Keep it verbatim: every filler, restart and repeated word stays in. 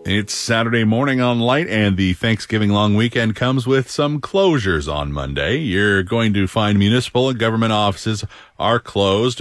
It's Saturday morning on Light, and the Thanksgiving long weekend comes with some closures on Monday. You're going to find municipal and government offices are closed.